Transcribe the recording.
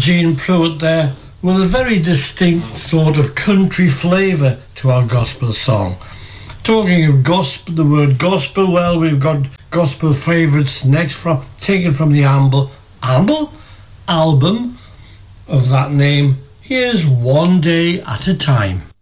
Gene Pruitt there with a very distinct sort of country flavour to our gospel song. Talking of gospel, the word gospel, well, we've got gospel favourites next taken from the album of that name. Here's One Day at a Time.